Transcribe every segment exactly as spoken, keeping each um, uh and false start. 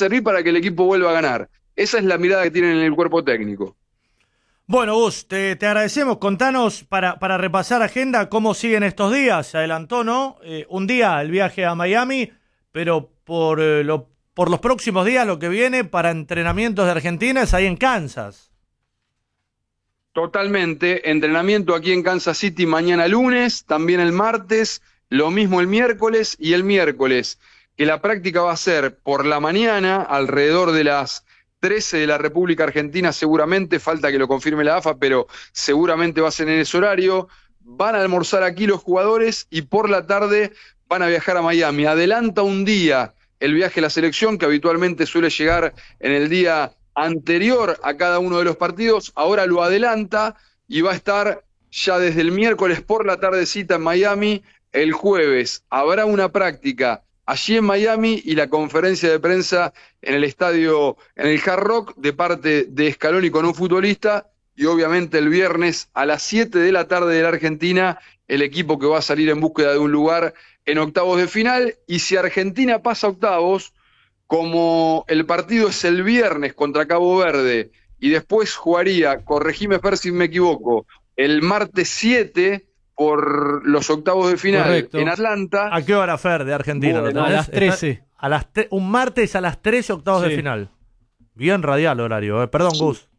servir para que el equipo vuelva a ganar. Esa es la mirada que tienen en el cuerpo técnico. Bueno, Gus, te, te agradecemos. Contanos, para, para repasar agenda, cómo siguen estos días. Se adelantó, ¿no? Eh, un día el viaje a Miami, pero por, eh, lo, por los próximos días lo que viene para entrenamientos de Argentina es ahí en Kansas. Totalmente. Entrenamiento aquí en Kansas City mañana lunes, también el martes, lo mismo el miércoles y el miércoles, que la práctica va a ser por la mañana, alrededor de las trece de la República Argentina, seguramente, falta que lo confirme la A F A, pero seguramente va a ser en ese horario. Van a almorzar aquí los jugadores y por la tarde van a viajar a Miami. Adelanta un día el viaje a la selección, que habitualmente suele llegar en el día anterior a cada uno de los partidos, ahora lo adelanta y va a estar ya desde el miércoles por la tardecita en Miami. El jueves habrá una práctica allí en Miami y la conferencia de prensa en el estadio, en el Hard Rock, de parte de Scaloni con un futbolista, y obviamente el viernes a las siete de la tarde de la Argentina, el equipo que va a salir en búsqueda de un lugar en octavos de final. Y si Argentina pasa a octavos, como el partido es el viernes contra Cabo Verde y después jugaría, corregime Fer si me equivoco, el martes siete por los octavos de final. Correcto. En Atlanta. ¿A qué hora, Fer, de Argentina? Bueno, a las trece. A las te- un martes a las trece, octavos sí. de final. Bien radial horario, eh. Perdón, sí. Gus.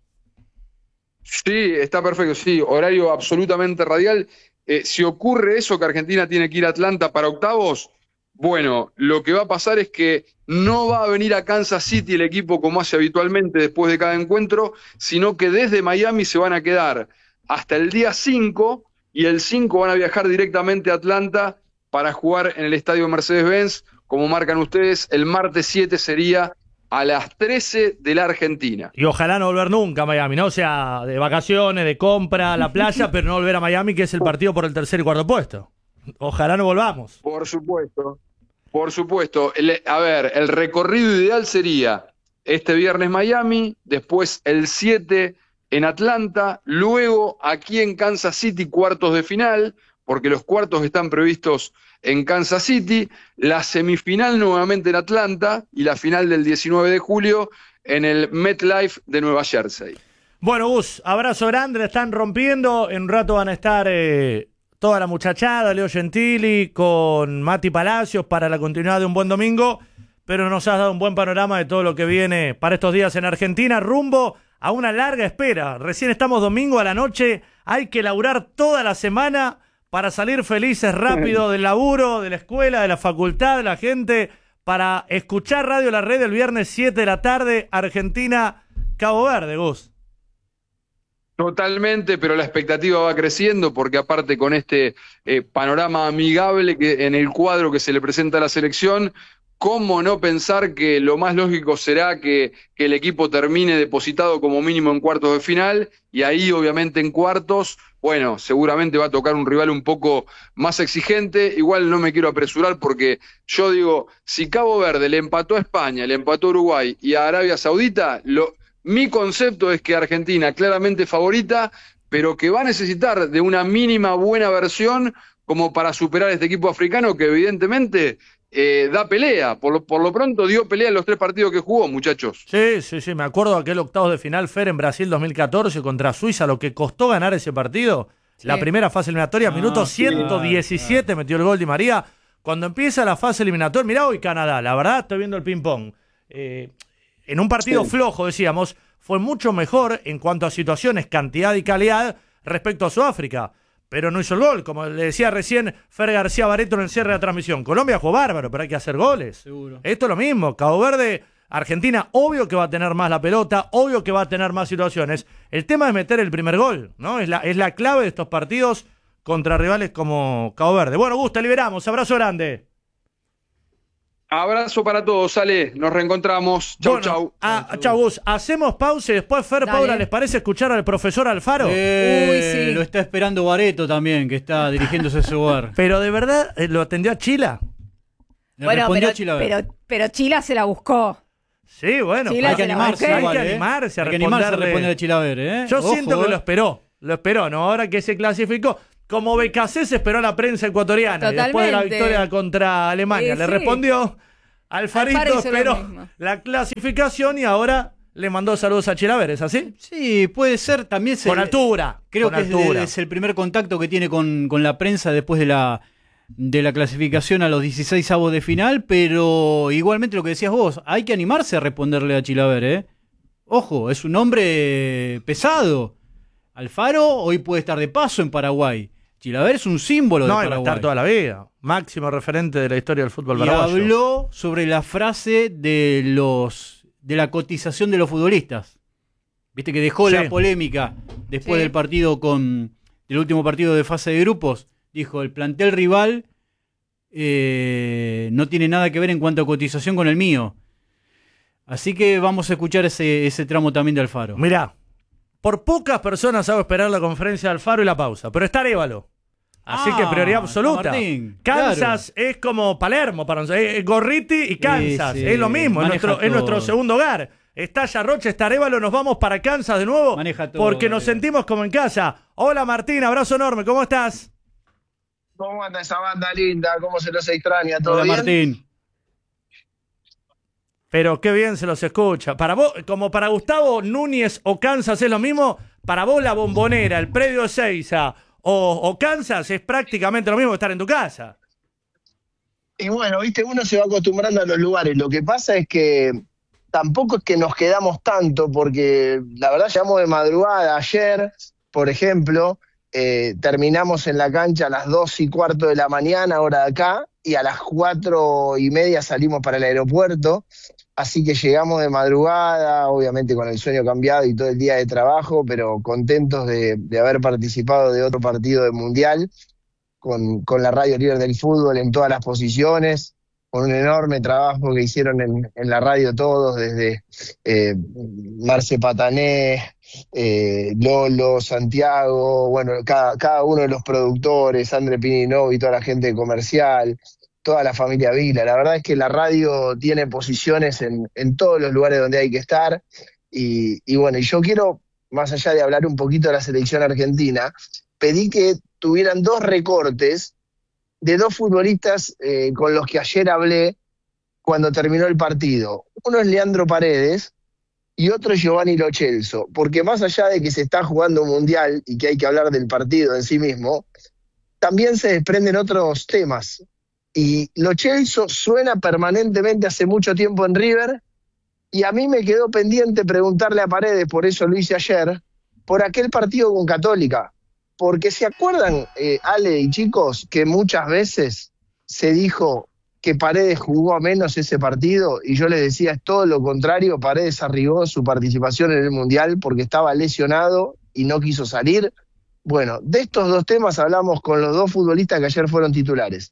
Sí, está perfecto, sí, horario absolutamente radial. Eh, si ocurre eso, que Argentina tiene que ir a Atlanta para octavos, bueno, lo que va a pasar es que no va a venir a Kansas City el equipo como hace habitualmente después de cada encuentro, sino que desde Miami se van a quedar hasta el día cinco, y el cinco van a viajar directamente a Atlanta para jugar en el estadio Mercedes-Benz, como marcan ustedes. El martes siete sería a las trece de la Argentina. Y ojalá no volver nunca a Miami, ¿no? O sea, de vacaciones, de compra, a la playa, pero no volver a Miami, que es el partido por el tercer y cuarto puesto. Ojalá no volvamos. Por supuesto, por supuesto. El, a ver, el recorrido ideal sería este viernes Miami, después el siete en Atlanta, luego aquí en Kansas City cuartos de final, porque los cuartos están previstos en Kansas City, la semifinal nuevamente en Atlanta y la final del diecinueve de julio en el MetLife de Nueva Jersey. Bueno, Gus, abrazo grande, la están rompiendo. En un rato van a estar eh, toda la muchachada, Leo Gentili con Mati Palacios para la continuidad de un buen domingo, pero nos has dado un buen panorama de todo lo que viene para estos días en Argentina, rumbo a una larga espera. Recién estamos domingo a la noche, hay que laburar toda la semana para salir felices rápido del laburo, de la escuela, de la facultad, de la gente, para escuchar Radio La Red el viernes siete de la tarde, Argentina, Cabo Verde, Gus. Totalmente, pero la expectativa va creciendo porque aparte con este eh, panorama amigable que en el cuadro que se le presenta a la selección, ¿cómo no pensar que lo más lógico será que, que el equipo termine depositado como mínimo en cuartos de final? Y ahí obviamente en cuartos, bueno, seguramente va a tocar un rival un poco más exigente. Igual no me quiero apresurar porque yo digo, si Cabo Verde le empató a España, le empató a Uruguay y a Arabia Saudita, lo, mi concepto es que Argentina claramente favorita, pero que va a necesitar de una mínima buena versión como para superar a este equipo africano que evidentemente eh, da pelea. Por lo, por lo pronto dio pelea en los tres partidos que jugó, muchachos. Sí, sí, sí, me acuerdo de aquel octavos de final, Fer, en Brasil dos mil catorce contra Suiza, lo que costó ganar ese partido. Sí. La primera fase eliminatoria, ah, minuto ciento diecisiete, claro, metió el gol Di María. Cuando empieza la fase eliminatoria, mirá hoy Canadá, la verdad estoy viendo el ping-pong. Eh, en un partido sí. flojo, decíamos, fue mucho mejor en cuanto a situaciones, cantidad y calidad respecto a Sudáfrica. Pero no hizo el gol, como le decía recién Fer García Bareto en el cierre de la transmisión. Colombia jugó bárbaro, pero hay que hacer goles. Seguro. Esto es lo mismo. Cabo Verde, Argentina, obvio que va a tener más la pelota, obvio que va a tener más situaciones. El tema es meter el primer gol, ¿no? Es la, es la clave de estos partidos contra rivales como Cabo Verde. Bueno, Gus, te liberamos. Abrazo grande. Abrazo para todos, Ale. Nos reencontramos. Chau, bueno, chau. Ah, chau, Gus. Hacemos pausa y después, Fer, Dale. Paula, ¿les parece escuchar al profesor Alfaro? Eh, Uy, sí. Lo está esperando Bareto también, que está dirigiéndose a ese lugar. Pero de verdad, ¿lo atendió a Chila? Le bueno, respondió pero, a Chila. Pero, pero Chila se la buscó. Sí, bueno. Chila hay que animarse. Hay igual, que ¿eh? animarse a hay que animarse a responderle. responder a Chilaver, ¿eh? Yo Ojo, siento que eh. lo esperó. Lo esperó, ¿no? Ahora que se clasificó. Como Becasés esperó a la prensa ecuatoriana. Y después de la victoria contra Alemania. Sí, Le sí. respondió Alfarito Alfaro hizo lo esperó mismo. la clasificación y ahora le mandó saludos a Chilaver, ¿es así? Sí, puede ser. También se, Con altura. Creo con que es, altura. de- es el primer contacto que tiene con, con la prensa después de la, de la clasificación a los dieciséis avos de final, pero igualmente lo que decías vos, hay que animarse a responderle a Chilaver, ¿eh? Ojo, es un hombre pesado. Alfaro hoy puede estar de paso en Paraguay. Chilaver es un símbolo No, de y va a Paraguay. estar toda la vida. Máximo referente de la historia del fútbol Y paraguayo. habló sobre la frase de los de la cotización de los futbolistas. Viste que dejó Sí. la polémica después Sí. del partido con del último partido de fase de grupos. Dijo, el plantel rival eh, no tiene nada que ver en cuanto a cotización con el mío. Así que vamos a escuchar ese, ese tramo también de Alfaro. Mirá, por pocas personas hago esperar la conferencia de Alfaro y la pausa, pero está Arévalo. Así Ah, que prioridad absoluta. Martín, Kansas es como Palermo para nosotros. Es Gorriti y Kansas. Sí, sí, es lo mismo, es maneja nuestro, es nuestro todo. segundo hogar. Está Yarroche, está Arévalo, nos vamos para Kansas de nuevo. Maneja todo, porque nos Arévalo. sentimos como en casa. Hola Martín, abrazo enorme, ¿cómo estás? ¿Cómo anda esa banda linda? ¿Cómo se los extraña? ¿Todo Hola, bien? Martín. Pero qué bien se los escucha. Para vos, como para Gustavo Núñez o Kansas es lo mismo, para vos la Bombonera, el predio de Seiza o, o Kansas es prácticamente lo mismo que estar en tu casa. Y bueno, viste, uno se va acostumbrando a los lugares. Lo que pasa es que tampoco es que nos quedamos tanto, porque la verdad llegamos de madrugada. Ayer, por ejemplo, eh, terminamos en la cancha a las dos y cuarto de la mañana, hora de acá, y a las cuatro y media salimos para el aeropuerto. Así que llegamos de madrugada, obviamente con el sueño cambiado y todo el día de trabajo, pero contentos de, de haber participado de otro partido del Mundial, con, con la radio líder del fútbol en todas las posiciones, con un enorme trabajo que hicieron en, en la radio todos, desde eh, Marce Patané, eh, Lolo, Santiago, bueno, cada, cada uno de los productores, André Pininov y toda la gente de comercial, toda la familia Vila. La verdad es que la radio tiene posiciones en, en todos los lugares donde hay que estar. Y, y bueno, y yo quiero, más allá de hablar un poquito de la selección argentina, pedí que tuvieran dos recortes de dos futbolistas eh, con los que ayer hablé cuando terminó el partido. Uno es Leandro Paredes y otro es Giovanni Lo Celso, porque más allá de que se está jugando un mundial y que hay que hablar del partido en sí mismo, también se desprenden otros temas. Y Lo Celso suena permanentemente hace mucho tiempo en River, y a mí me quedó pendiente preguntarle a Paredes, por eso lo hice ayer, por aquel partido con Católica. Porque se acuerdan, eh, Ale y chicos, que muchas veces se dijo que Paredes jugó a menos ese partido, y yo les decía, es todo lo contrario, Paredes arribó su participación en el Mundial porque estaba lesionado y no quiso salir. Bueno, de estos dos temas hablamos con los dos futbolistas que ayer fueron titulares.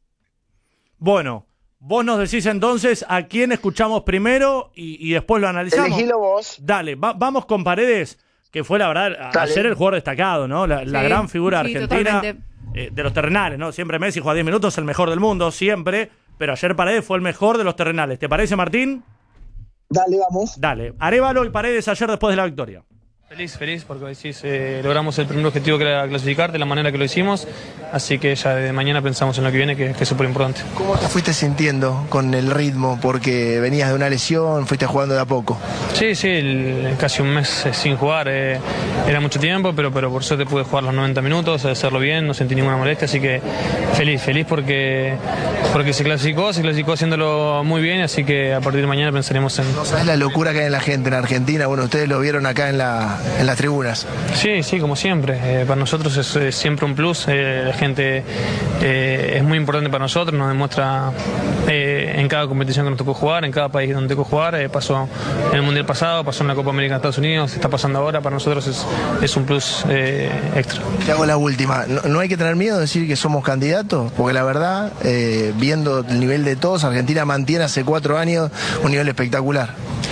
Bueno, vos nos decís entonces a quién escuchamos primero y, y después lo analizamos. Elegilo vos. Dale, va- vamos con Paredes, que fue la verdad a- Dale. ayer el jugador destacado, ¿no? La, la Sí, gran figura sí, argentina totalmente. eh, de los terrenales, ¿no? Siempre Messi juega diez minutos, el mejor del mundo, siempre. Pero ayer Paredes fue el mejor de los terrenales. ¿Te parece, Martín? Dale, vamos. Dale. Arévalo y Paredes ayer después de la victoria. Feliz, feliz, porque decís, eh, logramos el primer objetivo que era clasificar de la manera que lo hicimos, así que ya de mañana pensamos en lo que viene, que, que es súper importante. ¿Cómo te fuiste sintiendo con el ritmo? Porque venías de una lesión, fuiste jugando de a poco. Sí, sí, el- casi un mes eh, sin jugar, eh, era mucho tiempo, pero, pero por suerte pude jugar los noventa minutos, hacerlo bien, no sentí ninguna molestia, así que feliz, feliz porque, porque se clasificó, se clasificó haciéndolo muy bien, así que a partir de mañana pensaremos en... ¿No sabes la locura que hay en la gente en Argentina? Bueno, ustedes lo vieron acá en, la, en las tribunas. Sí, sí, como siempre. Eh, para nosotros es, es siempre un plus. Eh, la gente eh, es muy importante para nosotros, nos demuestra eh, en cada competición que nos tocó jugar, en cada país donde tocó jugar. Eh, pasó en el Mundial pasado, pasó en la Copa América de Estados Unidos, está pasando ahora. Para nosotros es, es un plus eh, extra. Te hago la última. ¿No, no hay que tener miedo de decir que somos candidatos? Porque la verdad, eh, viendo el nivel de todos, Argentina mantiene hace cuatro años un nivel espectacular.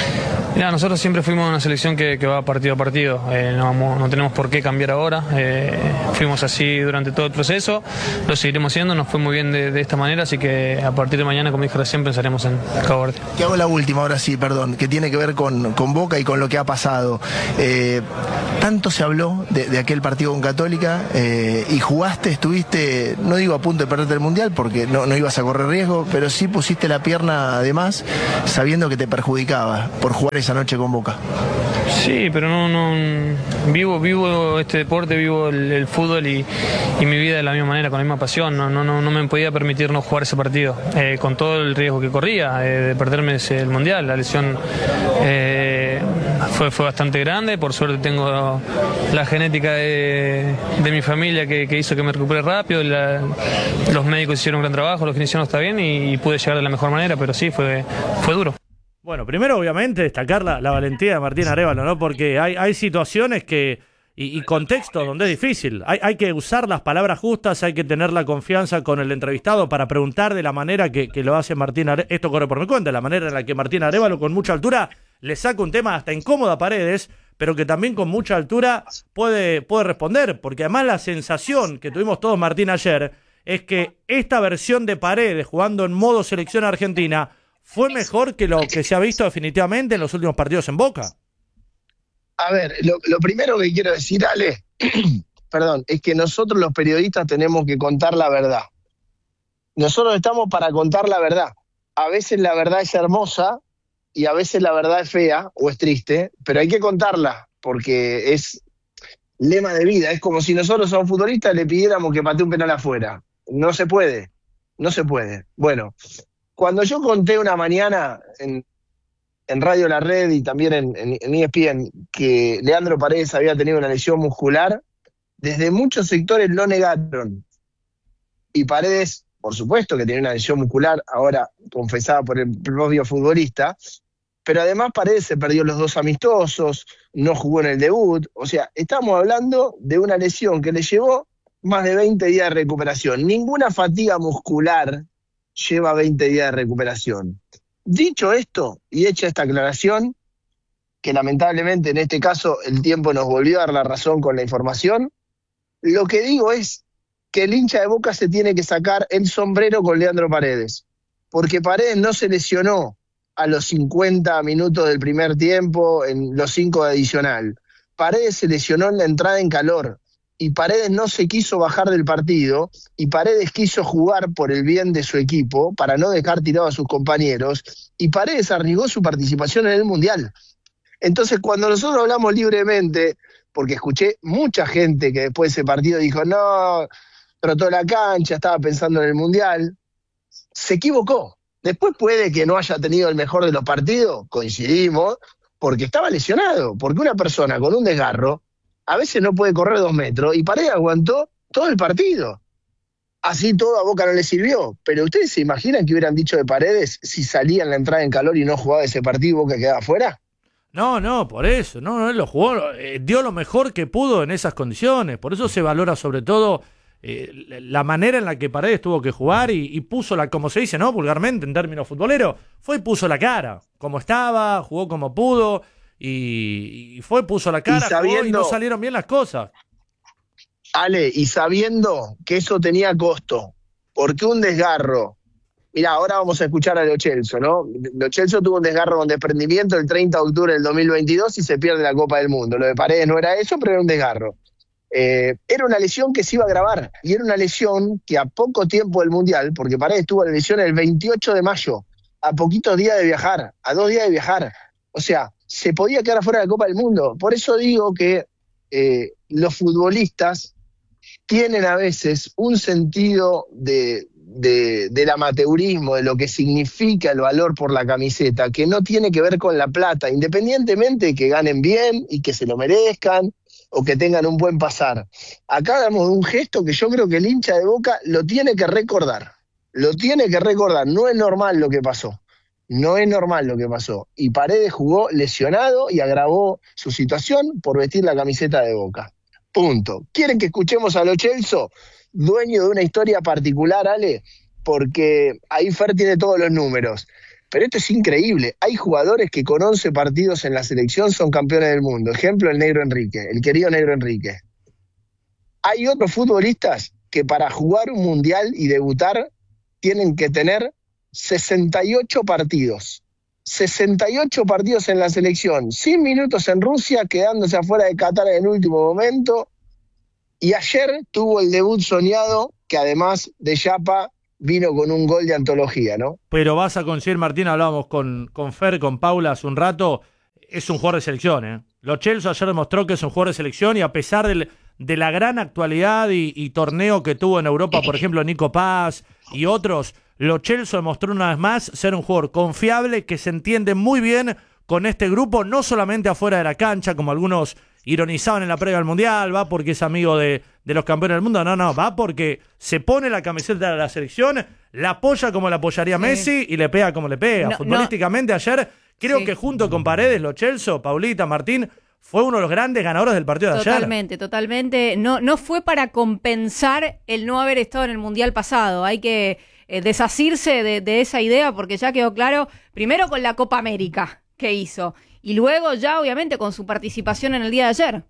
Mirá, nosotros siempre fuimos una selección que, que va partido a partido, eh, no, vamos, no tenemos por qué cambiar ahora, eh, fuimos así durante todo el proceso, lo seguiremos haciendo, nos fue muy bien de, de esta manera, así que a partir de mañana, como dije recién, pensaremos en Cabo Verde. Te hago la última, ahora sí, perdón, que tiene que ver con, con Boca y con lo que ha pasado. Eh, tanto se habló de, de aquel partido con Católica eh, y jugaste, estuviste, no digo a punto de perderte el Mundial porque no, no ibas a correr riesgo, pero sí pusiste la pierna además sabiendo que te perjudicaba por jugar esa noche con Boca. Sí, pero no, no vivo, vivo este deporte, vivo el, el fútbol y, y mi vida de la misma manera, con la misma pasión. No, no, no, no me podía permitir no jugar ese partido, eh, con todo el riesgo que corría eh, de perderme ese, el Mundial. La lesión eh, fue, fue bastante grande, por suerte tengo la genética de, de mi familia que, que hizo que me recupere rápido, la, los médicos hicieron un gran trabajo, los kinesiólogos está bien y, y pude llegar de la mejor manera, pero sí, fue, fue duro. Bueno, primero obviamente destacar la, la valentía de Martín Arévalo, ¿no? Porque hay, hay situaciones que y, y contextos donde es difícil. Hay, hay que usar las palabras justas, hay que tener la confianza con el entrevistado para preguntar de la manera que, que lo hace Martín Arévalo. Esto corre por mi cuenta, la manera en la que Martín Arévalo con mucha altura le saca un tema hasta incómodo a Paredes, pero que también con mucha altura puede, puede responder. Porque además la sensación que tuvimos todos, Martín, ayer, es que esta versión de Paredes jugando en modo selección argentina fue mejor que lo que se ha visto definitivamente en los últimos partidos en Boca. A ver, lo, lo primero que quiero decir, Ale, perdón, es que nosotros los periodistas tenemos que contar la verdad. Nosotros estamos para contar la verdad. A veces la verdad es hermosa y a veces la verdad es fea o es triste, pero hay que contarla porque es lema de vida. Es como si nosotros a un futbolista le pidiéramos que patee un penal afuera. No se puede, no se puede. Bueno, cuando yo conté una mañana en, en Radio La Red y también en, en, en E S P N que Leandro Paredes había tenido una lesión muscular, desde muchos sectores lo negaron. Y Paredes, por supuesto que tenía una lesión muscular, ahora confesada por el propio futbolista, pero además Paredes se perdió los dos amistosos, no jugó en el debut. O sea, estamos hablando de una lesión que le llevó más de veinte días de recuperación. Ninguna fatiga muscular lleva veinte días de recuperación. Dicho esto, y hecha esta aclaración, que lamentablemente en este caso el tiempo nos volvió a dar la razón con la información, lo que digo es que el hincha de Boca se tiene que sacar el sombrero con Leandro Paredes, porque Paredes no se lesionó a los cincuenta minutos del primer tiempo, en los cinco de adicional. Paredes se lesionó en la entrada en calor, y Paredes no se quiso bajar del partido, y Paredes quiso jugar por el bien de su equipo, para no dejar tirado a sus compañeros, y Paredes arriesgó su participación en el Mundial. Entonces, cuando nosotros hablamos libremente, porque escuché mucha gente que después de ese partido dijo, no, trotó la cancha, estaba pensando en el Mundial, se equivocó. Después puede que no haya tenido el mejor de los partidos, coincidimos, porque estaba lesionado, porque una persona con un desgarro a veces no puede correr dos metros, y Paredes aguantó todo el partido. Así todo a Boca no le sirvió. Pero ¿ustedes se imaginan que hubieran dicho de Paredes si salía en la entrada en calor y no jugaba ese partido y Boca quedaba afuera? No, no, por eso. No, no, él lo jugó, eh, dio lo mejor que pudo en esas condiciones. Por eso se valora sobre todo eh, la manera en la que Paredes tuvo que jugar y, y puso la, como se dice, ¿no? Vulgarmente, en términos futboleros, fue y puso la cara. Como estaba, jugó como pudo. Y, y fue, puso la cara, y, sabiendo, y no salieron bien las cosas. Ale, y sabiendo que eso tenía costo, porque un desgarro, mira, ahora vamos a escuchar a Lo Celso, ¿no? Lo Celso tuvo un desgarro con desprendimiento el treinta de octubre del dos mil veintidós y se pierde la Copa del Mundo. Lo de Paredes no era eso, pero era un desgarro. Eh, era una lesión que se iba a agravar, y era una lesión que a poco tiempo del Mundial, porque Paredes tuvo la lesión el veintiocho de mayo, a poquitos días de viajar, a dos días de viajar. O sea, se podía quedar fuera de la Copa del Mundo. Por eso digo que eh, los futbolistas tienen a veces un sentido de, de, del amateurismo, de lo que significa el valor por la camiseta, que no tiene que ver con la plata, independientemente de que ganen bien y que se lo merezcan o que tengan un buen pasar. Acá hablamos de un gesto que yo creo que el hincha de Boca lo tiene que recordar. Lo tiene que recordar. No es normal lo que pasó. No es normal lo que pasó. Y Paredes jugó lesionado y agravó su situación por vestir la camiseta de Boca. Punto. ¿Quieren que escuchemos a Lo Celso? Dueño de una historia particular, Ale, porque ahí Fer tiene todos los números. pero esto es increíble. Hay jugadores que con once partidos en la selección son campeones del mundo. Ejemplo, el Negro Enrique, el querido Negro Enrique. Hay otros futbolistas que para jugar un mundial y debutar tienen que tener sesenta y ocho partidos. sesenta y ocho partidos en la selección, sin minutos en Rusia, quedándose afuera de Qatar en el último momento. Y ayer tuvo el debut soñado, que además de Yapa vino con un gol de antología, ¿no? Pero vas a conseguir, Martín, hablábamos con, con Fer, con Paula hace un rato, es un jugador de selección, ¿eh? Lo Chelsea ayer demostró que es un jugador de selección y a pesar del, de la gran actualidad y, y torneo que tuvo en Europa, por ejemplo, Nico Paz y otros, Lo Chelsea demostró una vez más ser un jugador confiable que se entiende muy bien con este grupo, no solamente afuera de la cancha, como algunos ironizaban en la previa al Mundial, va porque es amigo de, de los campeones del mundo, no, no, va porque se pone la camiseta de la selección, la apoya como la apoyaría sí. Messi y le pega como le pega. No, Futbolísticamente no. ayer, creo sí. que junto con Paredes, Lo Chelsea, Paulita, Martín, fue uno de los grandes ganadores del partido de totalmente, ayer. Totalmente, totalmente. No, no fue para compensar el no haber estado en el Mundial pasado. Hay que eh, desasirse de, de esa idea porque ya quedó claro, primero con la Copa América que hizo, y luego ya obviamente con su participación en el día de ayer.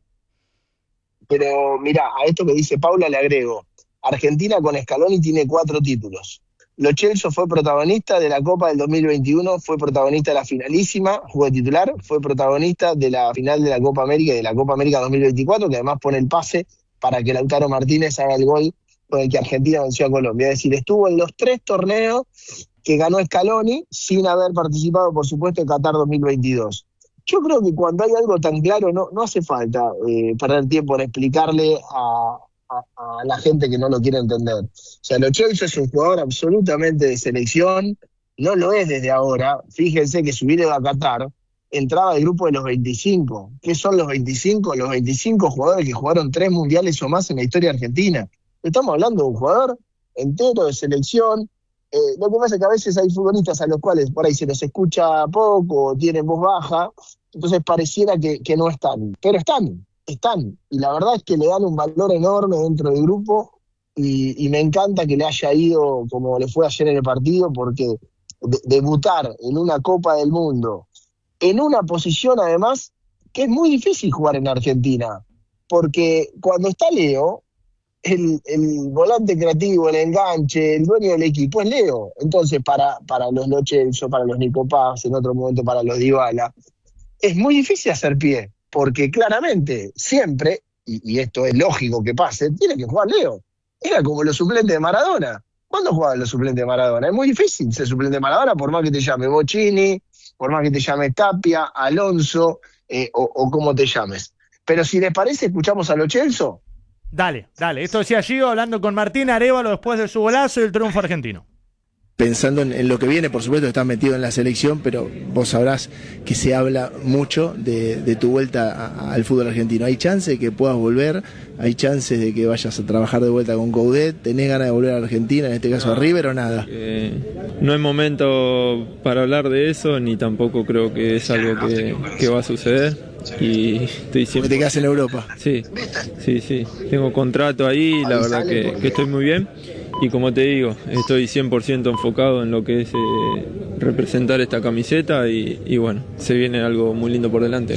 Pero mirá, a esto que dice Paula le agrego, Argentina con Scaloni tiene cuatro títulos. Lo Chelsea fue protagonista de la Copa del dos mil veintiuno, fue protagonista de la finalísima, jugó de titular, fue protagonista de la final de la Copa América y de la Copa América dos mil veinticuatro, que además pone el pase para que Lautaro Martínez haga el gol con el que Argentina venció a Colombia. Es decir, estuvo en los tres torneos que ganó Scaloni sin haber participado, por supuesto, en Qatar dos mil veintidós. Yo creo que cuando hay algo tan claro no, no hace falta eh, perder tiempo en explicarle a, a, a la gente que no lo quiere entender. O sea, Lo Chelsea es un jugador absolutamente de selección, no lo es desde ahora. Fíjense que si hubiera ido a Qatar, entraba el grupo de los veinticinco. ¿Qué son los veinticinco? Los veinticinco jugadores que jugaron tres mundiales o más en la historia argentina. Estamos hablando de un jugador entero de selección. Eh, lo que pasa es que a veces hay futbolistas a los cuales por ahí se los escucha poco, tienen voz baja, entonces pareciera que, que no están, pero están, están, y la verdad es que le dan un valor enorme dentro del grupo, y, y me encanta que le haya ido como le fue ayer en el partido, porque de, debutar en una Copa del Mundo, en una posición además que es muy difícil jugar en Argentina, porque cuando está Leo, El, el volante creativo, el enganche, el dueño del equipo es Leo. Entonces, para, para los Lo Chelsea, para los Nico Paz, en otro momento para los Dybala, es muy difícil hacer pie, porque claramente, siempre, y, y esto es lógico que pase, tiene que jugar Leo. Era como los suplentes de Maradona. ¿Cuándo jugaban los suplentes de Maradona? Es muy difícil ser suplente de Maradona, por más que te llame Bocini, por más que te llame Tapia, Alonso, eh, o, o como te llames. Pero si les parece, escuchamos a Lo Chelsea. Dale, dale. Esto decía Gio hablando con Martín Arévalo después de su golazo y el triunfo argentino. Pensando en, en lo que viene, por supuesto estás metido en la selección, pero vos sabrás que se habla mucho de, de tu vuelta a, al fútbol argentino. ¿Hay chance de que puedas volver? ¿Hay chances de que vayas a trabajar de vuelta con Coudet? ¿Tenés ganas de volver a Argentina, en este caso no, a River, o nada? Eh, no es momento para hablar de eso, ni tampoco creo que es algo que, que va a suceder. Y estoy siempre... ¿Te quedas en Europa? Sí, sí, sí. Tengo contrato ahí, la verdad que, que estoy muy bien. Y como te digo, estoy cien por ciento enfocado en lo que es eh, representar esta camiseta y, y bueno, se viene algo muy lindo por delante.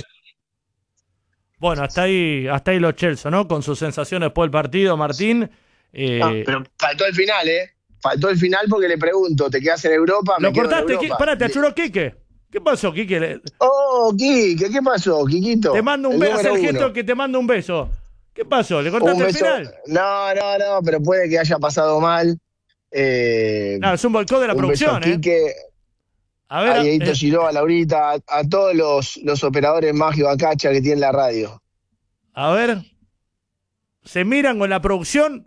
Bueno, hasta ahí, hasta ahí Lo Chelsea, ¿no? Con sus sensaciones después del partido, Martín. Eh... No, pero faltó el final, ¿eh? Faltó el final porque le pregunto, ¿te quedas en Europa? Lo cortaste, parate, achuró Quique. ¿Qué pasó, Quique? Oh, Quique, ¿qué pasó, Quiquito? Te mando un beso, el gesto que te mando un beso. ¿Qué pasó? ¿Le cortaste el final? No, no, no, pero puede que haya pasado mal. Eh, no, es un volcón de la un producción, beso a Quique, ¿eh? A ver, a Dieguito eh, Giroa, a Laurita, a, a todos los, los operadores Magio Acacha que tienen la radio. A ver. ¿Se miran con la producción?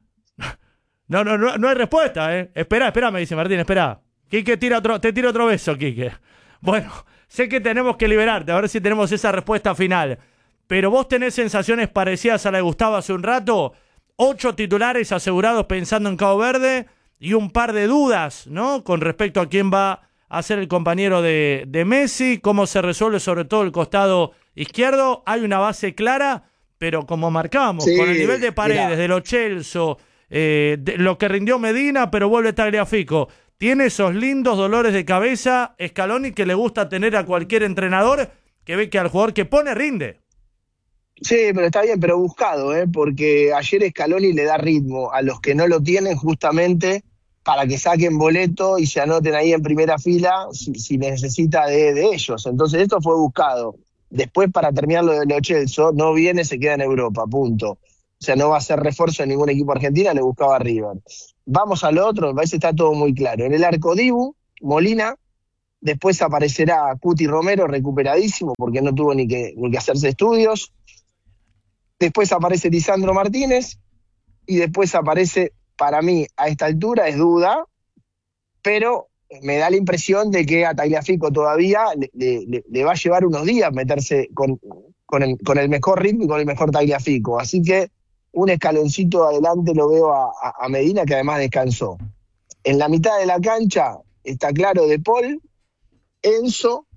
No, no, no, no hay respuesta, ¿eh? Esperá, esperá, me dice Martín, esperá. Quique, tira otro, te tira otro beso, Quique. Bueno, sé que tenemos que liberarte, a ver si tenemos esa respuesta final. Pero vos tenés sensaciones parecidas a la de Gustavo hace un rato. Ocho titulares asegurados pensando en Cabo Verde y un par de dudas, ¿no? Con respecto a quién va a ser el compañero de, de Messi, cómo se resuelve sobre todo el costado izquierdo. Hay una base clara, pero como marcamos, sí, con el nivel de Paredes, mirá, de Lo Chelsea, eh, de lo que rindió Medina, pero vuelve Tagliafico. tiene esos lindos dolores de cabeza Scaloni que le gusta tener a cualquier entrenador que ve que al jugador que pone rinde. Sí, pero está bien, pero buscado, ¿eh? Porque ayer Scaloni le da ritmo a los que no lo tienen justamente para que saquen boleto y se anoten ahí en primera fila si, si necesita de, de ellos. Entonces esto fue buscado. Después, para terminar lo de Lo Celso, no viene, se queda en Europa, punto. O sea, no va a ser refuerzo en ningún equipo argentino, le buscaba a River. Vamos al otro, me parece que está todo muy claro. En el arco Dibu, Molina, después aparecerá Cuti Romero recuperadísimo porque no tuvo ni que, ni que hacerse estudios. Después aparece Lisandro Martínez y después aparece, para mí, a esta altura es duda, pero me da la impresión de que a Tagliafico todavía le, le, le va a llevar unos días meterse con, con, el, con el mejor ritmo y con el mejor Tagliafico. Así que un escaloncito adelante lo veo a, a Medina, que además descansó. En la mitad de la cancha está claro De Paul, Enzo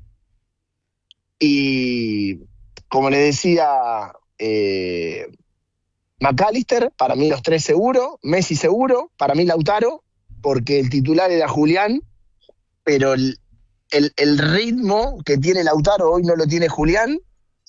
y, como le decía... Eh, McAllister, para mí los tres seguro, Messi seguro, para mí Lautaro, porque el titular era Julián, pero el, el, el ritmo que tiene Lautaro hoy no lo tiene Julián,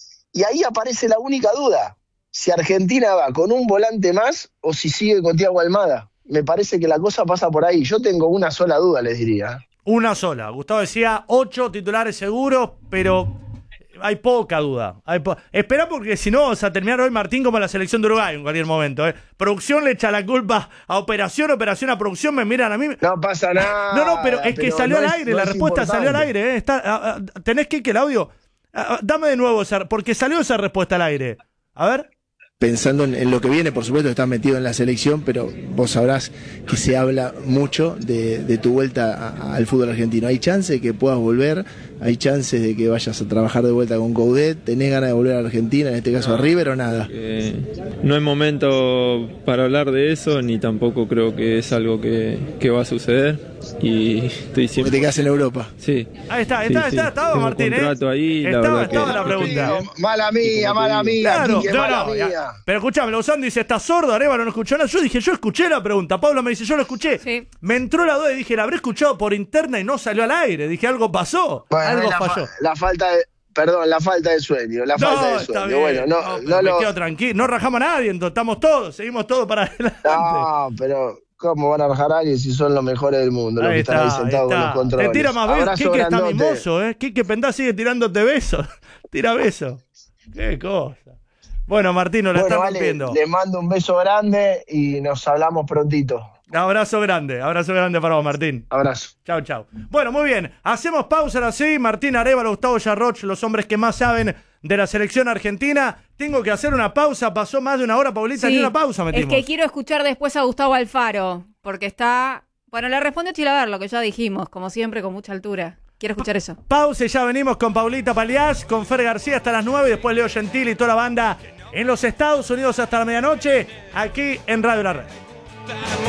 y ahí aparece la única duda, si Argentina va con un volante más o si sigue con Thiago Almada. Me parece que la cosa pasa por ahí. Yo tengo una sola duda, les diría. Una sola. Gustavo decía ocho titulares seguros, pero... hay poca duda. Hay po Espera porque si no vamos a terminar hoy, Martín, como la selección de Uruguay en cualquier momento. ¿eh? Producción le echa la culpa a operación, operación a producción, me miran a mí. No pasa nada. No, no, pero es que pero salió no al es, aire, no la es respuesta importante. salió al aire. ¿eh? Está, a, a, ¿Tenés que que el audio? A, a, dame de nuevo, esa, porque salió esa respuesta al aire. A ver. Pensando en, en lo que viene, por supuesto, estás metido en la selección, pero vos sabrás que se habla mucho de, de tu vuelta a, a, al fútbol argentino. ¿Hay chance de que puedas volver? ¿Hay chances de que vayas a trabajar de vuelta con Coudet? ¿Tenés ganas de volver a Argentina, en este caso no, a River, o nada? Eh, no es momento para hablar de eso, ni tampoco creo que es algo que, que va a suceder. Y estoy siempre... ¿Porque te quedas en Europa? Sí. Ahí está, sí, está, sí. está, estaba Tengo Martín, contrato ¿eh? ahí, la estaba, verdad estaba que... la pregunta. Sí, mala mía, mala mía. Claro, Quique, no, mala no, mía. ya. Pero escuchame, Lozán dice, ¿estás sordo? Arévalo no escuchó nada. Yo dije, yo escuché la pregunta. Pablo me dice, yo lo escuché. Sí. Me entró la duda y dije, la habré escuchado por interna y no salió al aire. Dije, algo pasó, Bueno, algo la, falló. fa la falta de... Perdón, la falta de sueño, la falta No, de está sueño. bien. Bueno, no, no, no, me lo... quedo tranquilo. No rajamos a nadie, entonces estamos todos, seguimos todos para adelante. No, pero ¿cómo van a rajar a alguien si son los mejores del mundo? Los Ahí que están está, ahí sentados ahí con los está. controles. Te tira más besos. Abrazo Quique está grandote. mimoso, ¿eh? Quique Pendá sigue tirándote besos. Tira besos. Qué cosa. Bueno, Martino, la Bueno, está vale, rompiendo. les mando un beso grande y nos hablamos prontito. Abrazo grande, abrazo grande para vos, Martín. Abrazo. Chau, chau. Bueno, muy bien. Hacemos pausa ahora sí. Martín Arévalo, Gustavo Yarroch, los hombres que más saben de la selección argentina. Tengo que hacer una pausa. Pasó más de una hora, Paulita, Sí, ni una pausa metimos. Es que quiero escuchar después a Gustavo Alfaro, porque está... Bueno, le responde Chilaver, lo que ya dijimos, como siempre, con mucha altura. Quiero escuchar eso. Pausa y ya venimos con Paulita Paliás, con Fer García hasta las nueve y después Leo Gentili y toda la banda en los Estados Unidos hasta la medianoche, aquí en Radio La Red.